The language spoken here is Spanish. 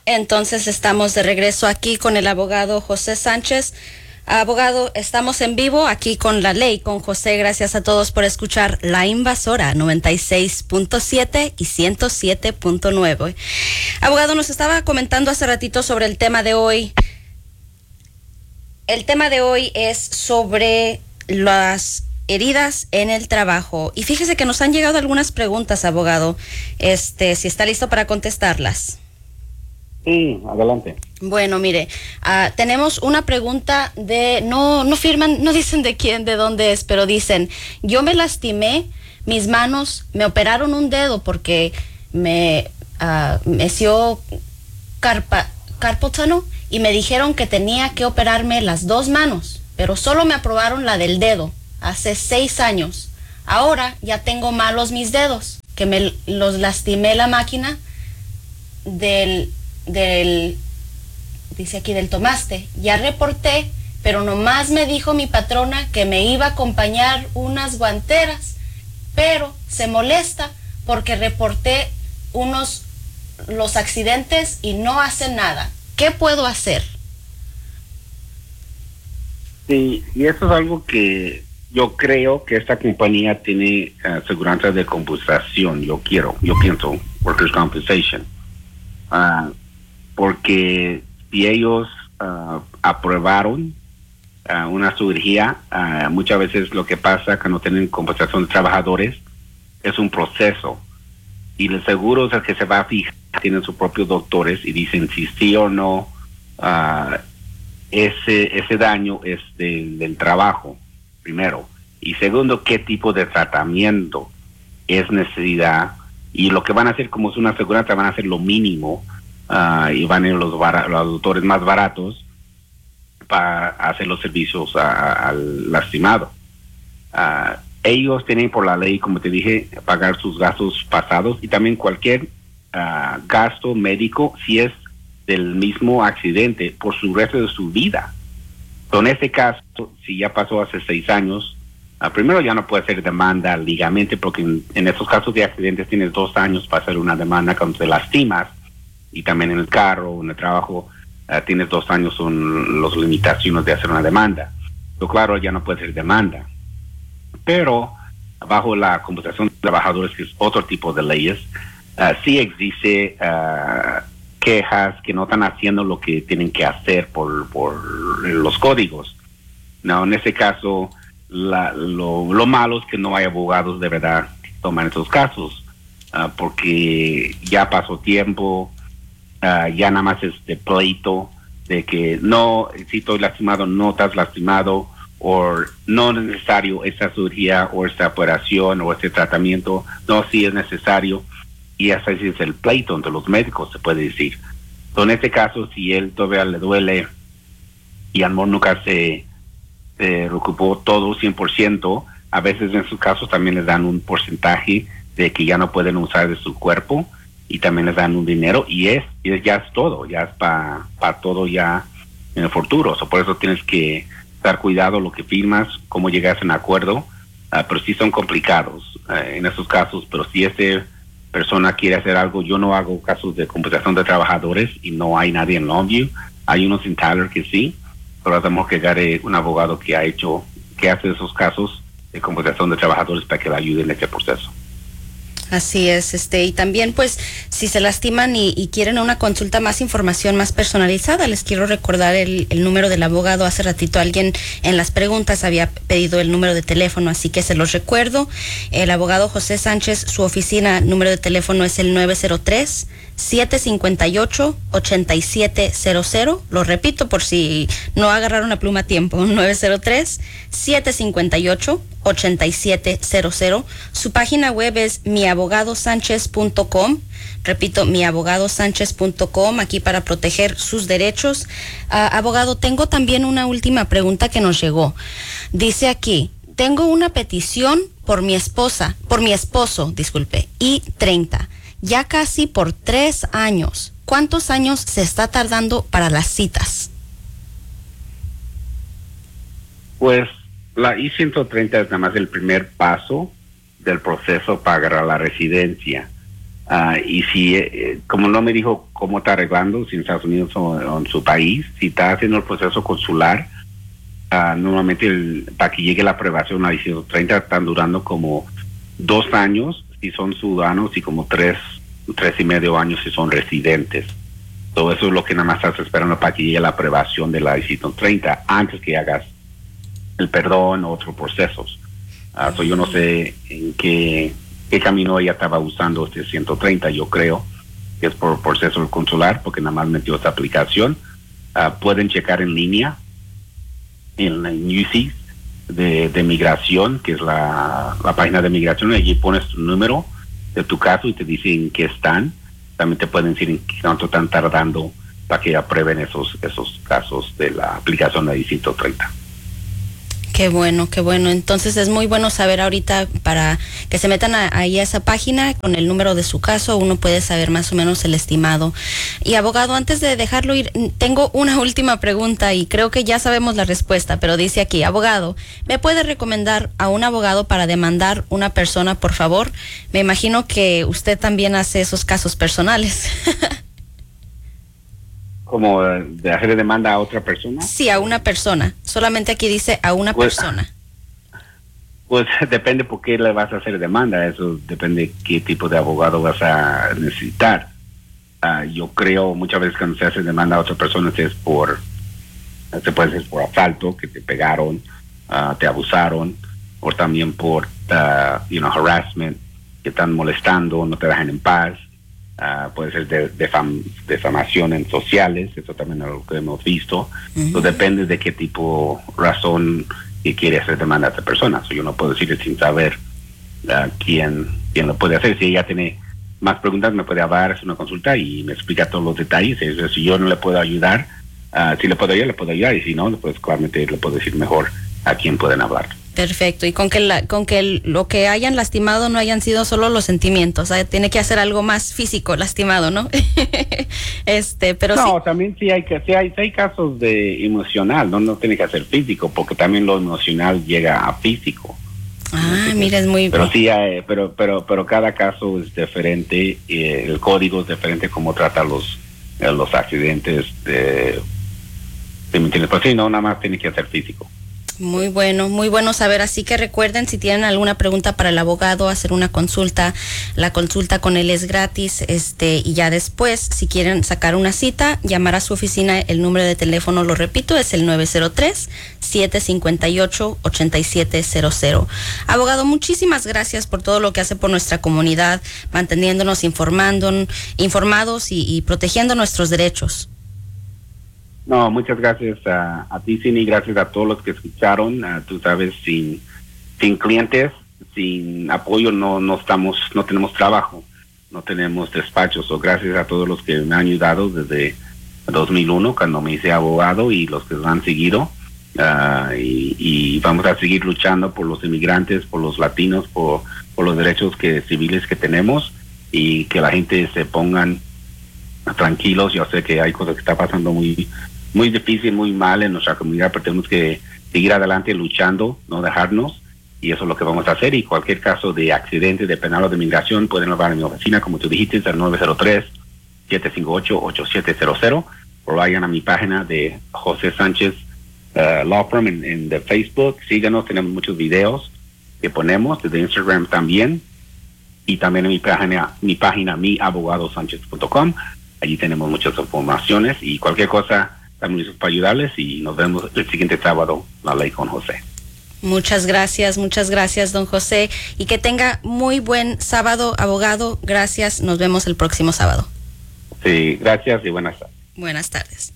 Entonces estamos de regreso aquí con el abogado José Sánchez. Abogado, estamos en vivo aquí con La Ley, con José. Gracias a todos por escuchar La Invasora 96.7 y 107.9. Abogado, nos estaba comentando hace ratito sobre el tema de hoy. El tema de hoy es sobre las heridas en el trabajo. Y fíjese que nos han llegado algunas preguntas, abogado. Si está listo para contestarlas. Sí, adelante. Bueno, mire, tenemos una pregunta de, no firman, no dicen de quién, de dónde es, pero dicen, yo me lastimé mis manos, me operaron un dedo porque me dio carpal tunnel y me dijeron que tenía que operarme las dos manos, pero solo me aprobaron la del dedo hace 6 años. Ahora ya tengo malos mis dedos, que me los lastimé la máquina dice aquí del tomaste. Ya reporté, pero nomás me dijo mi patrona que me iba a acompañar unas guanteras, pero se molesta porque reporté los accidentes y no hace nada. ¿Qué puedo hacer? Sí, y eso es algo que yo creo que esta compañía tiene aseguranza de compensación. Yo pienso, Workers' Compensation. Porque si ellos aprobaron una cirugía, muchas veces lo que pasa cuando tienen compensación de trabajadores es un proceso, y el seguro es el que se va a fijar, tienen sus propios doctores y dicen si sí o no ese daño es del trabajo, primero, y segundo, qué tipo de tratamiento es necesidad, y lo que van a hacer, como es una aseguranza, van a hacer lo mínimo. Y van a ir los doctores más baratos para hacer los servicios al lastimado. Ellos tienen por la ley, como te dije, pagar sus gastos pasados y también cualquier gasto médico si es del mismo accidente por su resto de su vida. En este caso, si ya pasó hace 6 años, primero ya no puede hacer demanda legalmente, porque en estos casos de accidentes tienes 2 años para hacer una demanda cuando te lastimas. Y también en el carro, en el trabajo, tienes 2 años, son las limitaciones de hacer una demanda. Pero claro, ya no puede ser demanda. Pero bajo la compensación de trabajadores, que es otro tipo de leyes, sí existe quejas que no están haciendo lo que tienen que hacer por los códigos. No, en ese caso, lo malo es que no hay abogados de verdad que toman esos casos, porque ya pasó tiempo. Ya nada más es de pleito, de que no, si estoy lastimado, no estás lastimado, o no es necesario esta cirugía, o esta operación, o este tratamiento, no, sí es necesario, y hasta ese es el pleito entre los médicos, se puede decir. Entonces, en este caso, si él todavía le duele, y a lo mejor nunca se recuperó todo 100%, a veces en sus casos también les dan un porcentaje de que ya no pueden usar de su cuerpo, y también les dan un dinero, y ya es todo, ya es para todo ya en el futuro. Por eso tienes que dar cuidado lo que firmas, cómo llegas a un acuerdo, pero sí son complicados en esos casos. Pero si esta persona quiere hacer algo, yo no hago casos de compensación de trabajadores y no hay nadie en Longview. Hay unos en Tyler que sí, pero tenemos que llegar a un abogado que hace esos casos de compensación de trabajadores para que le ayude en este proceso. Así es, y también pues si se lastiman y quieren una consulta, más información más personalizada, les quiero recordar el número del abogado. Hace ratito alguien en las preguntas había pedido el número de teléfono, así que se los recuerdo. El abogado José Sánchez, su oficina, número de teléfono es el 903-758-8700. Lo repito por si no agarraron la pluma a tiempo, 903-758-8700. Su página web es miabogadosanchez.com. Repito, miabogadosanchez.com, aquí para proteger sus derechos. Abogado, tengo también una última pregunta que nos llegó. Dice aquí, tengo una petición por mi esposo, I-30, ya casi por 3 años. ¿Cuántos años se está tardando para las citas? Pues la I-130 es nada más el primer paso del proceso para agarrar la residencia. Y si, como no me dijo cómo está arreglando, si en Estados Unidos o en su país, si está haciendo el proceso consular, normalmente para que llegue la aprobación a 130 están durando como 2 años si son ciudadanos y como 3.5 años si son residentes. Todo eso es lo que nada más estás esperando para que llegue la aprobación de la 130 antes que hagas el perdón o otros procesos. Yo no sé en qué camino ella estaba usando este 130. Yo creo que es por proceso consular porque nada más metió esta aplicación. Pueden checar en línea en la UCIS de migración, que es la página de migración. Allí pones tu número de tu caso y te dicen que están. También te pueden decir en cuánto están tardando para que aprueben esos casos de la aplicación de 130. Qué bueno, qué bueno. Entonces es muy bueno saber ahorita para que se metan ahí a esa página con el número de su caso, uno puede saber más o menos el estimado. Y abogado, antes de dejarlo ir, tengo una última pregunta y creo que ya sabemos la respuesta, pero dice aquí, abogado, ¿me puede recomendar a un abogado para demandar una persona, por favor? Me imagino que usted también hace esos casos personales. ¿Como de hacer demanda a otra persona? Sí, a una persona. Solamente aquí dice a una persona. Pues depende por qué le vas a hacer demanda. Eso depende qué tipo de abogado vas a necesitar. Yo creo muchas veces cuando se hace demanda a otra persona se puede ser por asalto, que te pegaron, te abusaron, o también por harassment, que están molestando, no te dejan en paz. Puede ser defamación en sociales, eso también es lo que hemos visto. Entonces depende de qué tipo razón que quiere hacer demanda a esta persona. Yo no puedo decirle sin saber quién lo puede hacer. Si ella tiene más preguntas, me puede hablar, hacer una consulta y me explica todos los detalles. Si yo no le puedo ayudar, si le puedo ayudar, y si no, pues claramente le puedo decir mejor a quién pueden hablar. Perfecto, y con que lo que hayan lastimado no hayan sido solo los sentimientos, tiene que hacer algo más físico lastimado, ¿no? Pero no, sí. También sí hay casos de emocional, no tiene que ser físico, porque también lo emocional llega a físico. Mira, es muy. Pero sí, pero cada caso es diferente, el código es diferente, cómo trata los accidentes, ¿me entiendes? Pues sí, no, nada más tiene que ser físico. Muy bueno saber. Así que recuerden, si tienen alguna pregunta para el abogado, hacer una consulta. La consulta con él es gratis, y ya después, si quieren sacar una cita, llamar a su oficina. El número de teléfono, lo repito, es el 903-758-8700. Abogado, muchísimas gracias por todo lo que hace por nuestra comunidad, manteniéndonos informados y protegiendo nuestros derechos. No, muchas gracias a ti, Cindy, gracias a todos los que escucharon. Tú sabes, sin clientes, sin apoyo no tenemos trabajo, no tenemos despachos. Gracias a todos los que me han ayudado desde 2001, cuando me hice abogado, y los que nos han seguido. Y vamos a seguir luchando por los inmigrantes, por los latinos, por los derechos civiles que tenemos, y que la gente se pongan tranquilos. Yo sé que hay cosas que están pasando muy difícil, muy mal en nuestra comunidad, pero tenemos que seguir adelante luchando, no dejarnos, y eso es lo que vamos a hacer. Y cualquier caso de accidente, de penal o de migración, pueden hablar en mi oficina, como tú dijiste, al 903-758-8700, o vayan a mi página de José Sánchez Law Firm en de Facebook. Síganos, tenemos muchos videos que ponemos, desde Instagram también, y también en mi página miabogadosanchez.com. Allí tenemos muchas informaciones, y cualquier cosa estamos listos para ayudarles, y nos vemos el siguiente sábado, La Ley con José. Muchas gracias, don José, y que tenga muy buen sábado, abogado. Gracias, nos vemos el próximo sábado. Sí, gracias y buenas tardes. Buenas tardes.